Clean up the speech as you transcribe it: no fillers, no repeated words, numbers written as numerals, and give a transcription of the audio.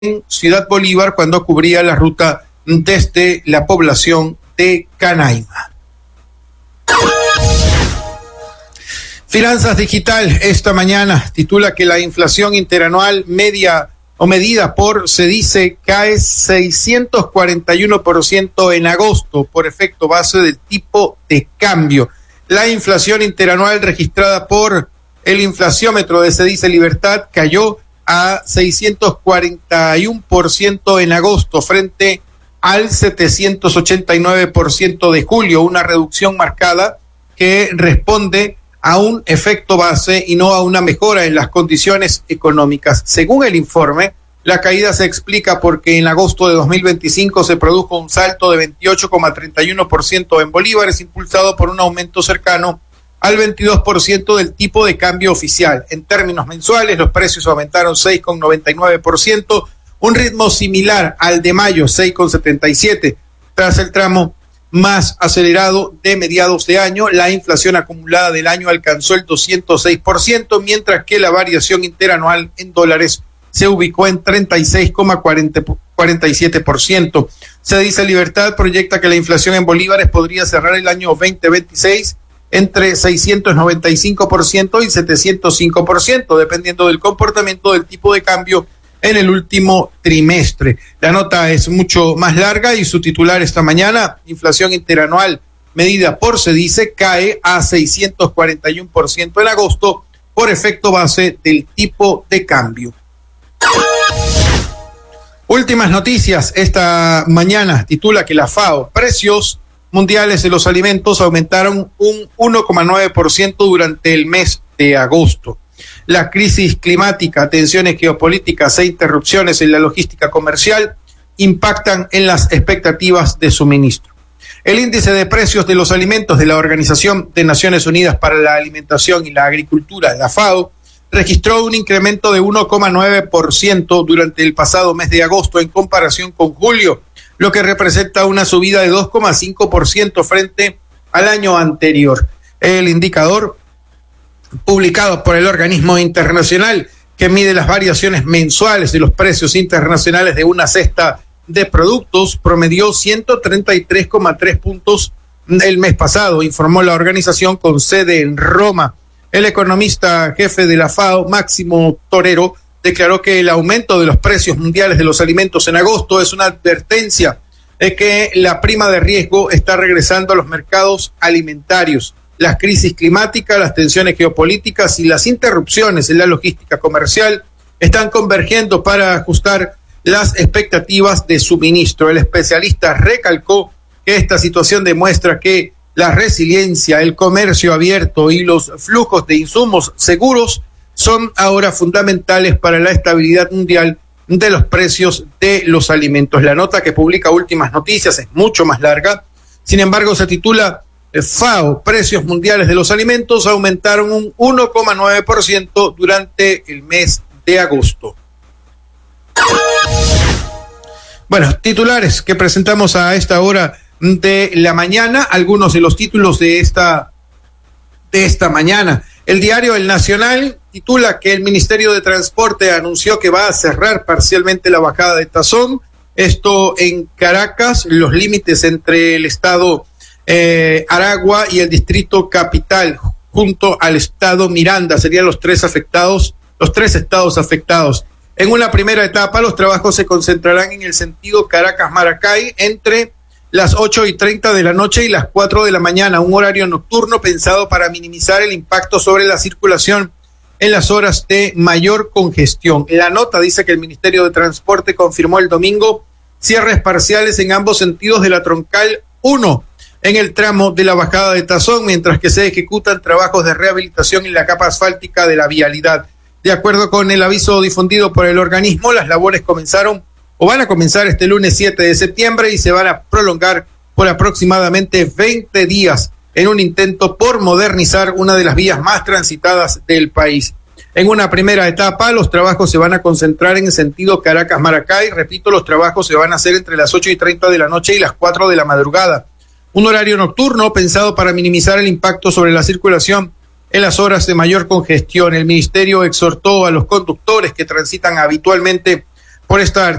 en Ciudad Bolívar cuando cubría la ruta desde la población de Canaima. Finanzas Digital esta mañana titula que la inflación interanual medida por CEDICE cae 641% en agosto por efecto base del tipo de cambio. La inflación interanual registrada por el inflaciómetro de CEDICE Libertad cayó a 641% en agosto frente al 789% de julio, una reducción marcada que responde a un efecto base y no a una mejora en las condiciones económicas. Según el informe, la caída se explica porque en agosto de 2025 se produjo un salto de 28,31% en bolívares, impulsado por un aumento cercano al 22% del tipo de cambio oficial. En términos mensuales, los precios aumentaron 6,99%, un ritmo similar al de mayo, 6,77%. Tras el tramo más acelerado de mediados de año, la inflación acumulada del año alcanzó el 206%, mientras que la variación interanual en dólares se ubicó en 36,47%. CEDICE Libertad proyecta que la inflación en bolívares podría cerrar el año 2026 entre 695% y 705%, dependiendo del comportamiento del tipo de cambio en el último trimestre. La nota es mucho más larga y su titular esta mañana: inflación interanual medida por CEDICE cae a 641% en agosto por efecto base del tipo de cambio. Últimas noticias esta mañana titula que la FAO: precios mundiales de los alimentos aumentaron un 1,9% durante el mes de agosto. La crisis climática, tensiones geopolíticas e interrupciones en la logística comercial impactan en las expectativas de suministro. El índice de precios de los alimentos de la Organización de Naciones Unidas para la Alimentación y la Agricultura, la FAO, registró un incremento de 1,9% durante el pasado mes de agosto en comparación con julio, lo que representa una subida de 2,5% frente al año anterior. El indicador, publicado por el organismo internacional que mide las variaciones mensuales de los precios internacionales de una cesta de productos, promedió 133,3 puntos el mes pasado, informó la organización con sede en Roma. El economista jefe de la FAO, Máximo Torero, declaró que el aumento de los precios mundiales de los alimentos en agosto es una advertencia de que la prima de riesgo está regresando a los mercados alimentarios. La crisis climática, las tensiones geopolíticas y las interrupciones en la logística comercial están convergiendo para ajustar las expectativas de suministro. El especialista recalcó que esta situación demuestra que la resiliencia, el comercio abierto y los flujos de insumos seguros son ahora fundamentales para la estabilidad mundial de los precios de los alimentos. La nota que publica Últimas Noticias es mucho más larga, sin embargo se titula FAO: precios mundiales de los alimentos aumentaron un 1,9% durante el mes de agosto. Bueno, titulares que presentamos a esta hora de la mañana, algunos de los títulos de esta mañana. El diario El Nacional titula que el Ministerio de Transporte anunció que va a cerrar parcialmente la bajada de Tazón, esto en Caracas, los límites entre el estado Aragua y el distrito Capital, junto al estado Miranda, serían los tres estados afectados. En una primera etapa, los trabajos se concentrarán en el sentido Caracas-Maracay entre las 8:30 de la noche y las 4 de la mañana, un horario nocturno pensado para minimizar el impacto sobre la circulación en las horas de mayor congestión. La nota dice que el Ministerio de Transporte confirmó el domingo cierres parciales en ambos sentidos de la Troncal 1 en el tramo de la bajada de Tazón, mientras que se ejecutan trabajos de rehabilitación en la capa asfáltica de la vialidad. De acuerdo con el aviso difundido por el organismo, las labores van a comenzar este lunes 7 de septiembre y se van a prolongar por aproximadamente 20 días en un intento por modernizar una de las vías más transitadas del país. En una primera etapa, los trabajos se van a concentrar en el sentido Caracas-Maracay. Repito, los trabajos se van a hacer entre las 8:30 de la noche y las 4 de la madrugada. Un horario nocturno pensado para minimizar el impacto sobre la circulación en las horas de mayor congestión. El ministerio exhortó a los conductores que transitan habitualmente por estar